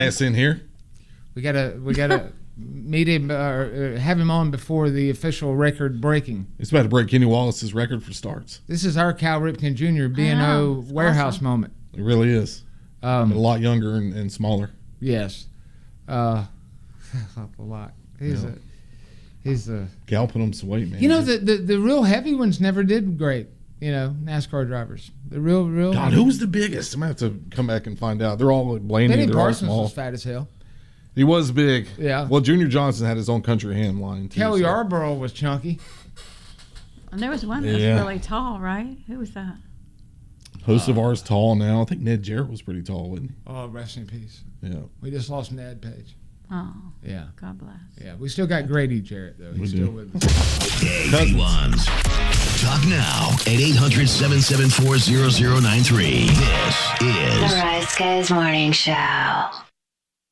That's in here. We gotta meet him or have him on before the official record breaking. It's about to break Kenny Wallace's record for starts. This is our Cal Ripken Jr. B&O warehouse awesome. moment. It really is. A lot younger and smaller. Yes. A lot. He's a Gal put on some weight, man. You know, the real heavy ones never did great. You know, NASCAR drivers. The real. God, who was the biggest? I'm gonna have to come back and find out. They're all like Blaney. Benny They're all Parsons small. was fat as hell. He was big. Yeah. Well, Junior Johnson had his own country ham line too. Kel Yarborough was chunky. And there was one that was really tall, right? Who was that? Host of ours tall now. I think Ned Jarrett was pretty tall, wasn't he? Oh, rest in peace. Yeah. We just lost Ned Page. Oh. Yeah. God bless. Yeah. We still got Grady Jarrett though. He's still with us. KG1's Talk now at 800-774-0093. This is The Rise Guys Morning Show.